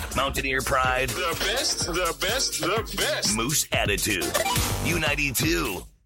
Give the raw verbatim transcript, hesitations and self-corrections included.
Mountaineer pride. The best, the best, the best. Moose attitude. U ninety-two.